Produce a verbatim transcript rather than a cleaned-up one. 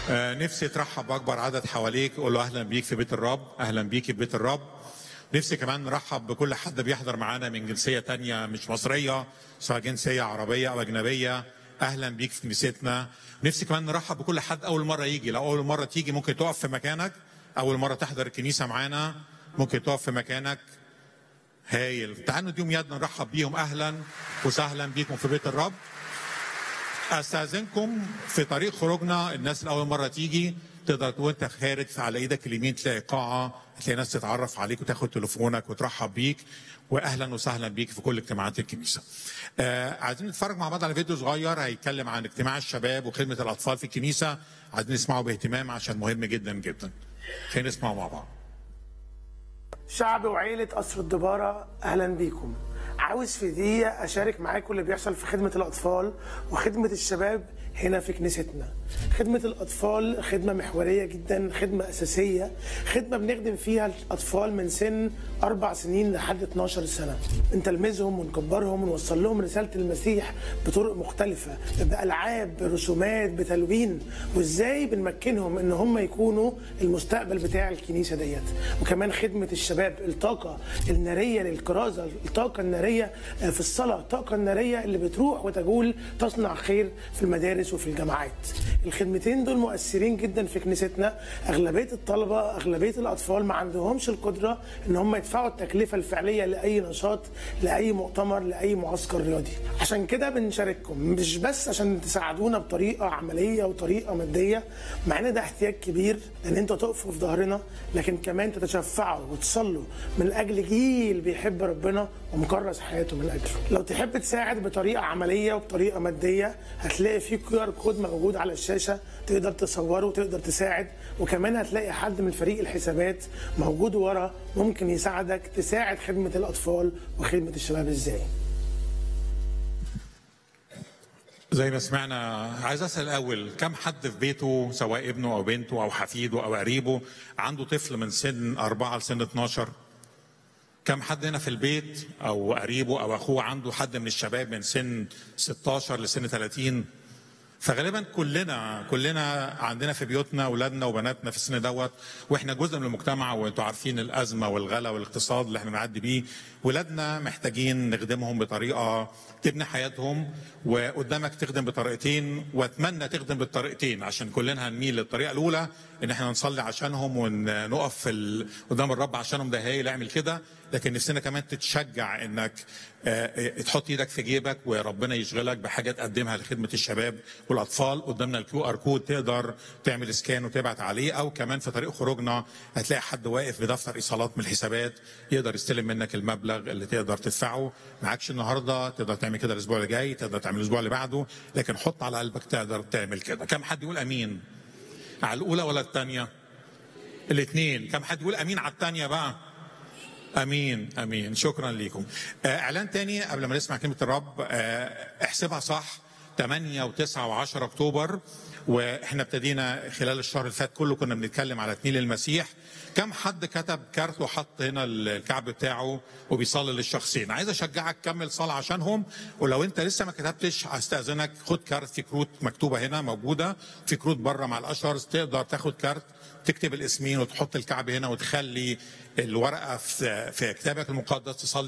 آه، نفسي ترحب بأكبر عدد حواليك، قول له أهلا بيك في بيت الرب، أهلا بيك في بيت الرب. نفسي كمان نرحب بكل حد بيحضر معانا من جنسية تانية مش مصرية، سواء جنسية عربية أو أجنبية، أهلا بيك في كنيستنا. نفسي كمان نرحب بكل حد أول مرة يجي، لو أول مرة تيجي ممكن تقف في مكانك، أول مرة تحضر الكنيسة معانا ممكن تقف في مكانك. هايل، تعالوا نديهم يدنا نرحب بيهم، أهلا وسهلا بيكم في بيت الرب. استاذنكم في طريق خروجنا، الناس اللي اول مره تيجي تقدر وانت خارج على ايدك اليمين تلاقي قاعه، تلاقي ناس تتعرف عليك وتاخد تليفونك وترحب بيك، واهلا وسهلا بيك في كل اجتماعات الكنيسه. آه عايزين نتفرج مع بعض على فيديو صغير هيتكلم عن اجتماع الشباب وخدمه الاطفال في الكنيسه، عايزين نسمعه باهتمام عشان مهم جدا جدا. خلينا نسمعه مع بعض. شعب وعيله قصر الدباره، اهلا بيكم. عاوز في دقيقة أشارك معاكم اللي بيحصل في خدمة الأطفال وخدمة الشباب هنا في كنيستنا. خدمة الأطفال خدمة محورية جدا، خدمة أساسية، خدمة بنخدم فيها الأطفال من سن أربع سنين لحد اتناشر سنة. نتلمذهم ونكبرهم ونوصل لهم رسالة المسيح بطرق مختلفة، بألعاب، برسومات، بتلوين، وإزاي بنمكنهم إن هم يكونوا المستقبل بتاع الكنيسة ديت. وكمان خدمة الشباب، الطاقة النارية للكرازة، الطاقة النارية في الصلاة، الطاقة النارية اللي بتروح وتجول تصنع خير في المدارس وفي الجامعات. الخدمتين دول مؤثرين جدا في كنيستنا. اغلبيه الطلبه، اغلبيه الاطفال ما عندهمش القدره ان هم يدفعوا التكلفه الفعليه لاي نشاط، لاي مؤتمر، لاي معسكر رياضي. عشان كده بنشارككم، مش بس عشان تساعدونا بطريقه عمليه وطريقه ماديه، مع ان ده احتياج كبير ان انتوا تقفوا في ظهرنا، لكن كمان تتشفعوا وتصلوا من اجل جيل بيحب ربنا ومكرس حياته من اجله. لو تحب تساعد بطريقه عمليه وبطريقه ماديه، هتلاقي في كيو ار كود موجود على الشاشه، تقدر تصوره وتقدر تساعد. وكمان هتلاقي حد من فريق الحسابات موجود ورا ممكن يساعدك تساعد خدمه الاطفال وخدمه الشباب ازاي. زي ما سمعنا، عايز اسال الاول، كم حد في بيته سواء ابنه او بنته او حفيده او قريبه عنده طفل من سن أربعة لسن اتناشر؟ كم حد هنا في البيت او قريبه او اخوه عنده حد من الشباب من سن ستاشر لسن تلاتين؟ فغالبا كلنا كلنا عندنا في بيوتنا اولادنا وبناتنا في السن دوت، واحنا جزء من المجتمع، وانتوا عارفين الازمه والغلا والاقتصاد اللي احنا بنعدي بيه. ولادنا محتاجين نخدمهم بطريقه تبني حياتهم، وقدامك تخدم بطريقتين، واتمنى تخدم بالطريقتين، عشان كلنا هنميل للطريقه الاولى ان احنا نصلي عشانهم ونقف في ال... قدام الرب عشانهم، ده هايل اعمل كده. لكن نفسنا كمان تتشجع انك اه تحط ايدك في جيبك وربنا يشغلك بحاجه تقدمها لخدمه الشباب والاطفال. قدامنا الكيو ار كود، تقدر تعمل سكان وتبعت عليه، او كمان في طريق خروجنا هتلاقي حد واقف بدفتر ايصالات من الحسابات يقدر يستلم منك المبلغ اللي تقدر تدفعه. معكش النهارده تقدر تعمل كده الاسبوع اللي جاي، تقدر تعمل الاسبوع اللي بعده، لكن حط على قلبك تقدر تعمل كده. كم حد يقول امين على الاولى ولا الثانيه؟ الاثنين. كم حد يقول امين على الثانيه بقى؟ امين امين. شكرا لكم. آه اعلان تاني قبل ما نسمع كلمه الرب. آه احسبها صح، تمانية وتسعة وعشرة اكتوبر، واحنا ابتدينا خلال الشهر اللي فات كله كنا بنتكلم على تميل المسيح. كم حد كتب كارت وحط هنا الكعب بتاعه وبيصلي للشخصين؟ عايز اشجعك كمل صلاه عشانهم. ولو انت لسه ما كتبتش هستاذنك خد كارت، في كروت مكتوبه هنا موجوده، في كروت بره مع الاشرز، تقدر تاخد كارت تكتب الاسمين وتحط الكعب هنا وتخلي الورقه في في كتابك المقدس تصلي